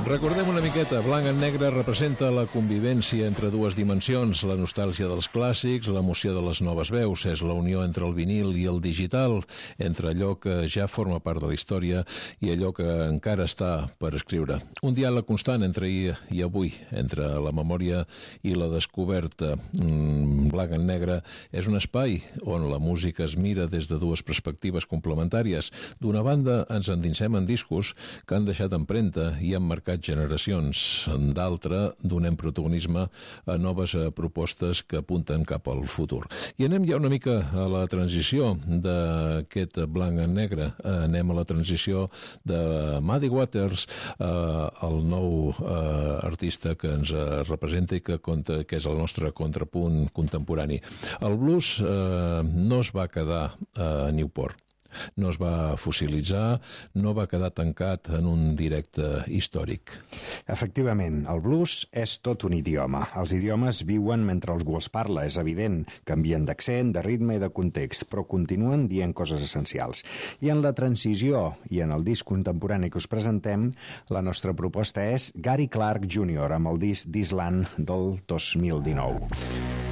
Recordem una miqueta, Blanc en Negre representa la convivència entre dues dimensions, la nostàlgia dels clàssics, l'emoció de les noves veus, és la unió entre el vinil i el digital, entre allò que ja forma part de la història i allò que encara està per escriure. Un diàleg constant entre ahir i avui, entre la memòria i la descoberta. Blanc en Negre és un espai on la música es mira des de dues perspectives complementàries. D'una banda, ens endinsem en discos que han deixat empremta i han marcat generacions. D'altra, donem protagonisme a noves propostes que apunten cap al futur. I anem ja una mica a la transició d'aquest Blanc en Negre. Anem a la transició de Muddy Waters, el nou artista que ens representa i que és el nostre contrapunt contemporani. El blues no es va quedar a Newport. No es va fossilitzar, no va quedar tancat en un directe històric. Efectivament, el blues és tot un idioma. Els idiomes viuen mentre algú els parla, és evident. Canvien d'accent, de ritme i de context, però continuen dient coses essencials. I en la transició i en el disc contemporani que us presentem, la nostra proposta és Gary Clark Jr. amb el disc This Land del 2019.